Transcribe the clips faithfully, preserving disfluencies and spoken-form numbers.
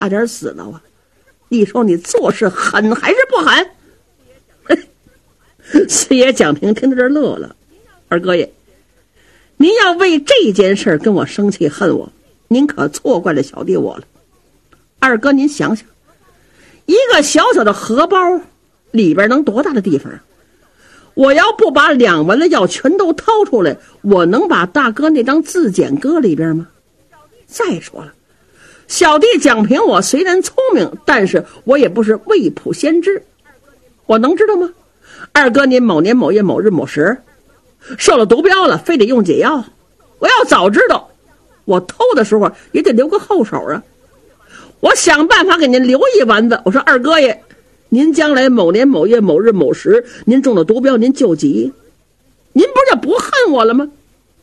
差点死了啊！你说你做事狠还是不狠？四爷蒋平听到这儿乐了。二哥爷，您要为这件事跟我生气恨我，您可错怪了小弟我了。二哥您想想，一个小小的荷包里边能多大的地方？我要不把两文的药全都掏出来，我能把大哥那张字典搁里边吗？再说了，小弟蒋平我虽然聪明，但是我也不是未卜先知，我能知道吗？二哥您某年某月某日某时受了毒镖了，非得用解药，我要早知道，我偷的时候也得留个后手啊！我想办法给您留一丸子。我说二哥爷，您将来某年某月某日某时您中了毒镖，您救急，您不是不恨我了吗？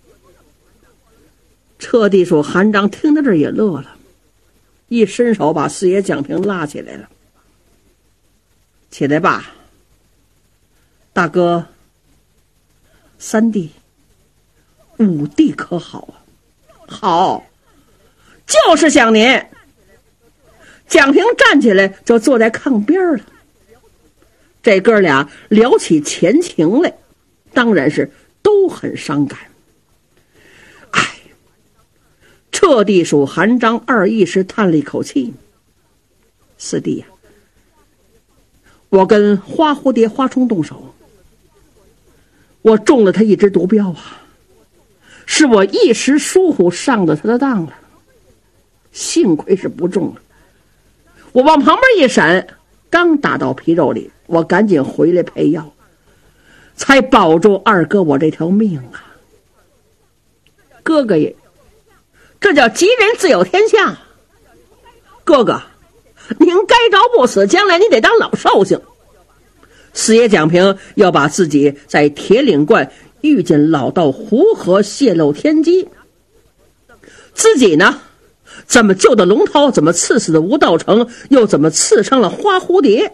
彻地主韩章听到这儿也乐了，一伸手把四爷蒋平拉起来了。起来吧，大哥，三弟，五弟可好啊？好，就是想您。蒋平站起来就坐在炕边了。这哥俩聊起前情来，当然是都很伤感。哎，彻地属韩章二义士叹了一口气。四弟呀、啊，我跟花蝴蝶花冲动手，我中了他一只毒镖啊，是我一时疏忽上的他的当了，幸亏是不中了。我往旁边一闪，刚打到皮肉里，我赶紧回来配药，才保住二哥我这条命啊！哥哥也，这叫吉人自有天相。哥哥，您该着不死，将来你得当老寿星。四爷蒋平要把自己在铁岭关遇见老道胡河泄露天机，自己呢怎么救的龙涛，怎么刺死的吴道成，又怎么刺伤了花蝴蝶。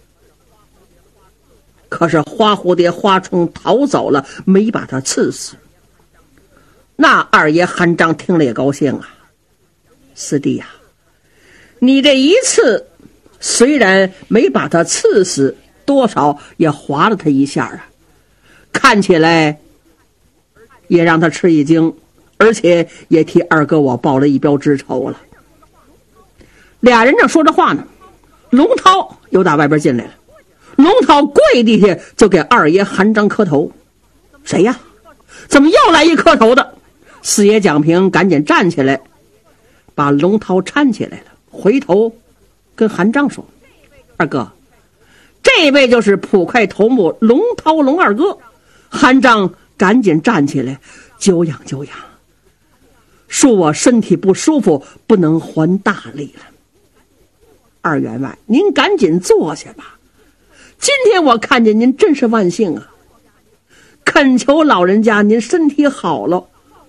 可是花蝴蝶花冲逃走了，没把他刺死。那二爷韩章听了也高兴啊，四弟呀、啊，你这一次虽然没把他刺死，多少也划了他一下啊，看起来也让他吃一惊，而且也替二哥我报了一镖之仇了。俩人正说着话呢，龙涛又打外边进来了。龙涛跪地下就给二爷韩章磕头。谁呀？怎么又来一磕头的？四爷蒋平赶紧站起来，把龙涛搀起来了，回头跟韩章说：二哥，这位就是捕快头目龙涛龙二哥。韩章赶紧站起来，久仰久仰，恕我身体不舒服，不能还大礼了。二员外，您赶紧坐下吧。今天我看见您真是万幸啊，恳求老人家您身体好了，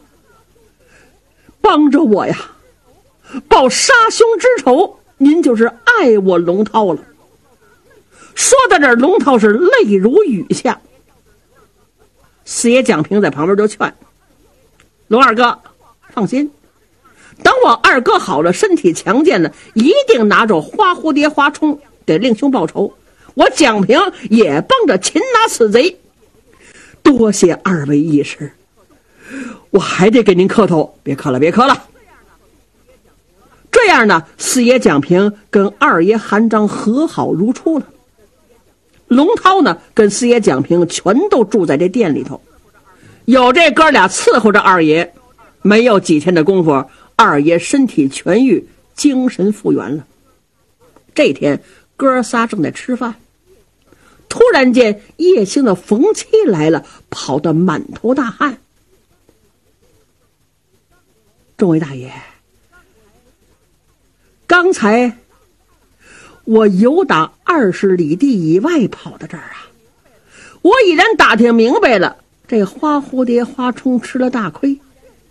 帮着我呀，报杀兄之仇，您就是爱我龙涛了。说到这儿，龙涛是泪如雨下。四爷蒋平在旁边就劝龙二哥放心，等我二哥好了，身体强健了，一定拿着花蝴蝶花冲给令兄报仇。我蒋平也帮着擒拿此贼。多谢二位义士，我还得给您磕头。别磕了别磕了。这样呢，四爷蒋平跟二爷韩章和好如初了。龙涛呢跟四爷蒋平全都住在这店里头，有这哥俩伺候着二爷，没有几天的功夫，二爷身体痊愈，精神复原了。这天哥仨正在吃饭，突然间叶兴的冯七来了，跑得满头大汗。众位大爷，刚才我由打二十里地以外跑到这儿啊，我已然打听明白了，这花蝴蝶花冲吃了大亏，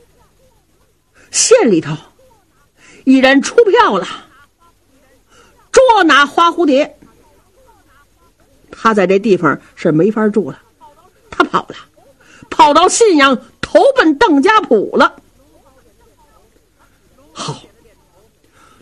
县里头已然出票了，捉拿花蝴蝶。他在这地方是没法住了，他跑了，跑到信阳投奔邓家堡了。好，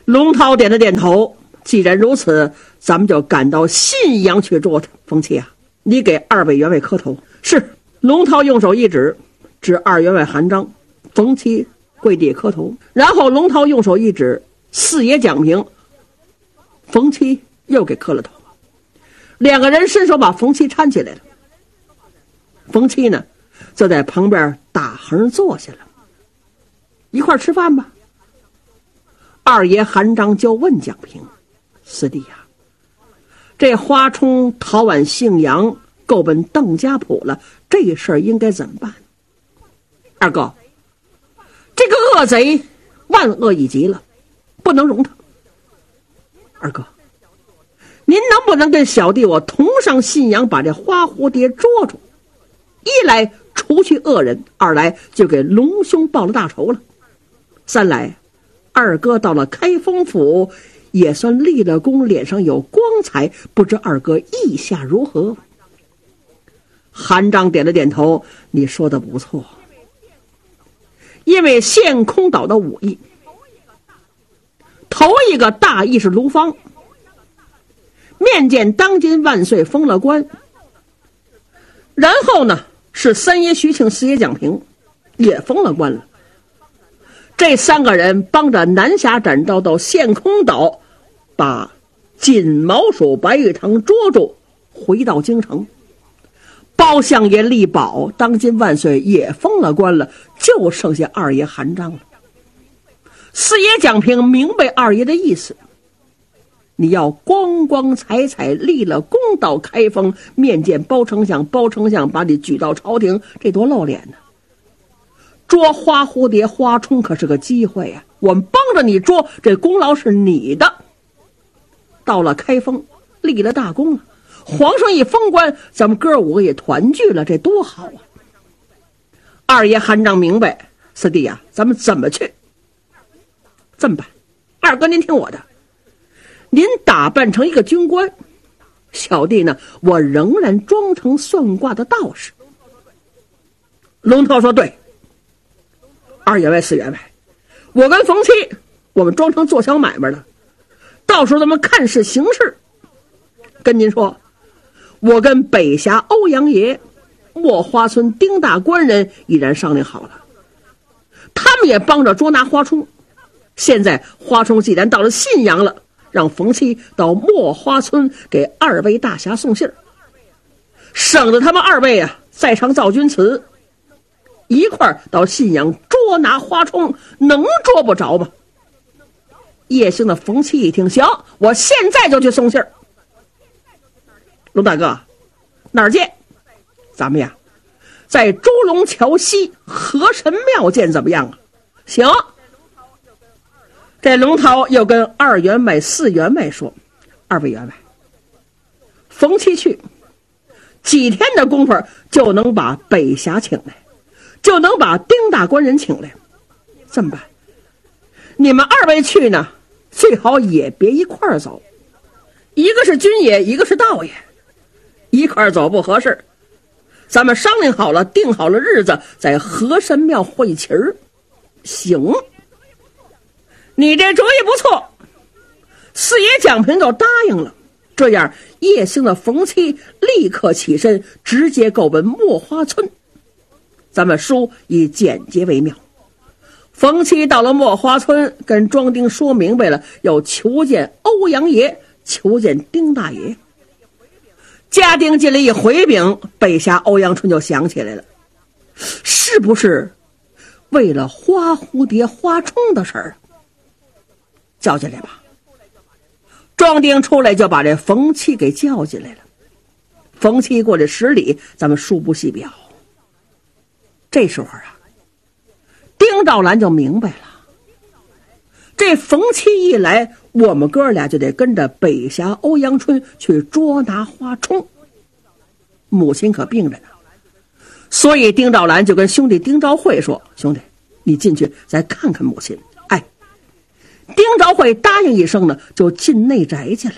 龙涛点了点头，既然如此，咱们就赶到信阳去捉他。冯七啊，你给二位员外磕头。是。龙涛用手一指，指二员外韩章。冯七跪地磕头，然后龙涛用手一指四爷蒋平，冯七又给磕了头。两个人伸手把冯七搀起来了。冯七呢，就在旁边打横坐下了。一块吃饭吧。二爷韩章就问蒋平：“四弟呀、啊，这花冲逃往信阳，够奔邓家堡了，这事儿应该怎么办？”二哥，这个恶贼万恶已极了，不能容他。二哥，您能不能跟小弟我同上信阳，把这花蝴蝶捉住？一来除去恶人，二来就给龙兄报了大仇了。三来，二哥到了开封府，也算立了功，脸上有光彩，不知二哥意下如何？韩章点了点头，你说的不错。因为陷空岛的武艺，头一个大义是卢芳，面见当今万岁封了官，然后呢是三爷徐庆、四爷蒋平也封了官了。这三个人帮着南侠展昭到陷空岛，把锦毛鼠白玉堂捉住，回到京城。包相爷力保当今万岁也封了官了，就剩下二爷韩章了。四爷蒋平明白二爷的意思，你要光光彩彩立了功到开封，面见包丞相，包丞相把你举到朝廷，这多露脸呢。捉花蝴蝶花冲可是个机会呀、啊，我们帮着你捉，这功劳是你的。到了开封立了大功了，皇上一封官，咱们哥五个也团聚了，这多好啊。二爷韩章明白，四弟啊，咱们怎么去？这么办，二哥您听我的，您打扮成一个军官，小弟呢，我仍然装成算卦的道士。龙涛说对。二员外四员外，我跟冯七我们装成做小买卖的，到时候咱们看事行事。跟您说，我跟北峡欧阳爷、墨花村丁大官人已然商量好了，他们也帮着捉拿花冲。现在花冲既然到了信阳了，让冯七到墨花村给二位大侠送信儿，省得他们二位啊在场造军词，一块儿到信阳捉拿花冲，能捉不着吗？叶兴的冯七一听，行，我现在就去送信儿。龙大哥，哪儿见？咱们呀，在朱龙桥西河神庙见，怎么样啊？行。这龙涛又跟二员外、四员外说：“二位员外，冯七去几天的功夫就能把北峡请来，就能把丁大官人请来。这么办？你们二位去呢，最好也别一块儿走，一个是军爷，一个是道爷，一块儿走不合适。咱们商量好了，定好了日子，在河神庙会齐儿。行。”你这主意不错，四爷蒋平就答应了。这样，叶兴的冯七立刻起身，直接够奔墨花村。咱们书以简洁为妙。冯七到了墨花村，跟庄丁说明白了，要求见欧阳爷，求见丁大爷。家丁进来一回禀，北峡欧阳春就想起来了，是不是为了花蝴蝶花冲的事儿？叫进来吧。庄丁出来就把这冯七给叫进来了。冯七过这十里，咱们书不细表。这时候啊，丁兆兰就明白了，这冯七一来，我们哥俩就得跟着北峡欧阳春去捉拿花冲。母亲可病着呢，所以丁兆兰就跟兄弟丁兆会说：“兄弟，你进去再看看母亲。”哎，丁兆会答应一声呢，就进内宅去了。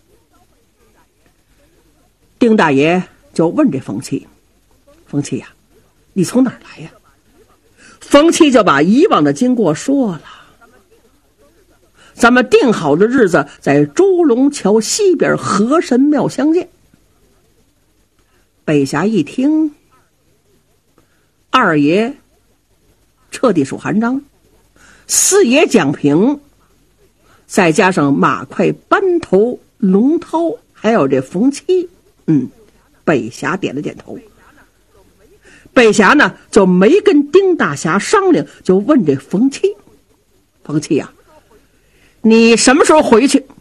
丁大爷就问这冯七：“冯七呀、啊，你从哪儿来呀？”冯七就把以往的经过说了。 咱们定好的日子在朱龙桥西边河神庙相见。北峡一听，二爷彻底属韩章，四爷蒋平，再加上马快、班头、龙涛，还有这冯七，嗯，北峡点了点头。北峡呢就没跟丁大侠商量，就问这冯七：“冯七呀、啊，你什么时候回去？”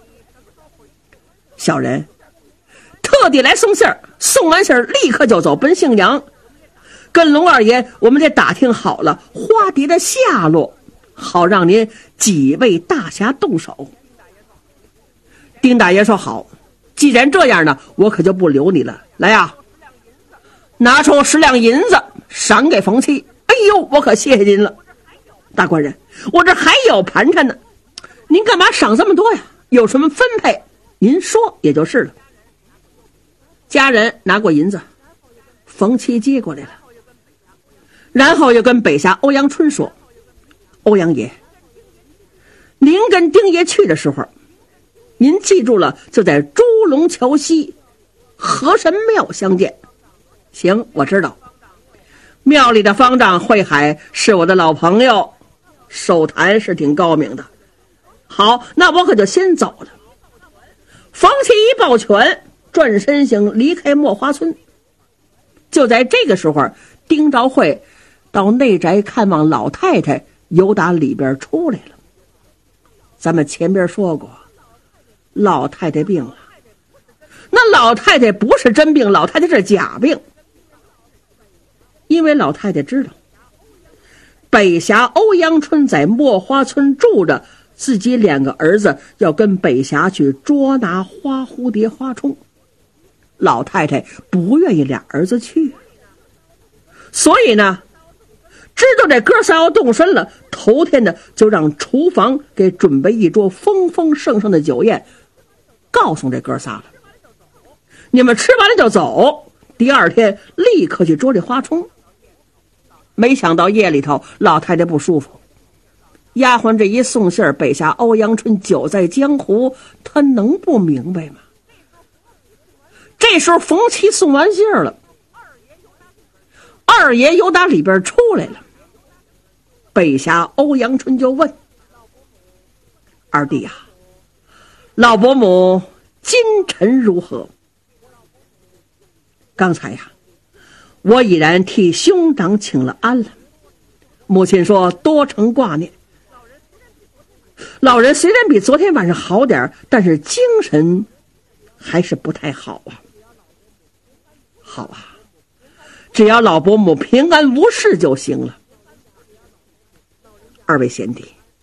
小人特地来送信儿，送完信儿立刻就走奔信阳，跟龙二爷我们得打听好了花蝶的下落，好让您几位大侠动手。丁大爷说：“好，既然这样呢，我可就不留你了。来呀、啊！”拿出十两银子赏给冯七。哎呦，我可谢谢您了，大官人，我这还有盘缠呢，您干嘛赏这么多呀？有什么分配您说也就是了。家人拿过银子，冯七接过来了，然后又跟北峡欧阳春说：“欧阳爷，您跟丁爷去的时候，您记住了，就在朱龙桥西河神庙相见。”行，我知道。庙里的方丈慧海是我的老朋友，手谈是挺高明的。好，那我可就先走了。冯七一抱拳，转身行离开墨花村。就在这个时候，丁兆慧到内宅看望老太太，由打里边出来了。咱们前边说过，老太太病了。那老太太不是真病，老太太是假病。因为老太太知道北峡欧阳春在墨花村住着，自己两个儿子要跟北峡去捉拿花蝴蝶花冲，老太太不愿意俩儿子去，所以呢知道这哥仨要动身了，头天呢就让厨房给准备一桌丰丰盛盛的酒宴，告诉这哥仨了，你们吃完了就走，第二天立刻去捉这花冲。没想到夜里头老太太不舒服，丫鬟这一送信儿，北峡欧阳春久在江湖，他能不明白吗？这时候冯七送完信儿了，二爷又打里边出来了，北峡欧阳春就问：“二弟呀、啊，老伯母今晨如何？”刚才呀、啊我已然替兄长请了安了，母亲说多承挂念。老人虽然比昨天晚上好点，但是精神还是不太好啊。好啊，只要老伯母平安无事就行了。二位贤弟，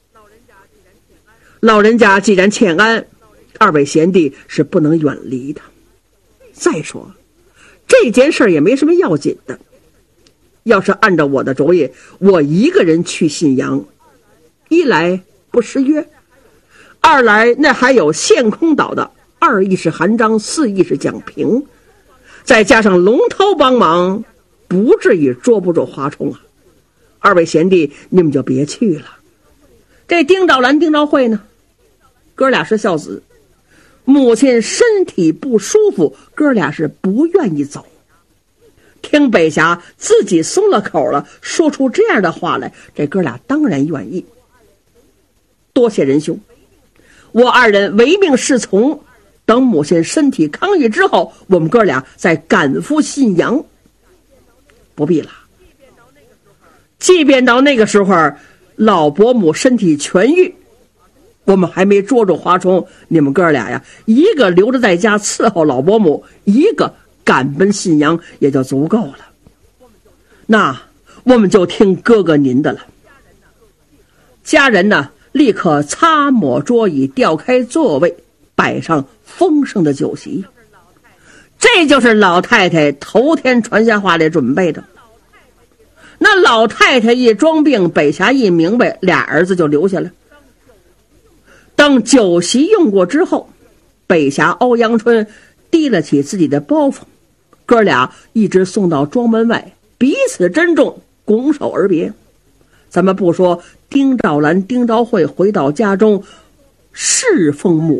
老人家既然欠安，二位贤弟是不能远离的。再说这件事也没什么要紧的，要是按照我的主意，我一个人去信阳，一来不失约，二来那还有陷空岛的二义士韩章，四义士蒋平，再加上龙涛帮忙，不至于捉不住花冲啊。二位贤弟你们就别去了。这丁兆兰丁兆慧呢，哥俩是孝子，母亲身体不舒服，哥俩是不愿意走。听北峡自己松了口了，说出这样的话来，这哥俩当然愿意。多谢仁兄，我二人唯命是从，等母亲身体康愈之后，我们哥俩再赶赴信阳。不必了，即便到那个时候老伯母身体痊愈，我们还没捉住花冲，你们哥俩呀，一个留着在家伺候老伯母，一个赶奔信阳，也就足够了。那我们就听哥哥您的了。家人呢，立刻擦抹桌椅，调开座位，摆上丰盛的酒席。这就是老太太头天传下话来准备的。那老太太一装病，北峡一明白，俩儿子就留下了。等酒席用过之后，北峡欧阳春提了起自己的包袱，哥俩一直送到庄门外，彼此珍重，拱手而别。咱们不说丁兆兰丁兆慧回到家中， 侍奉母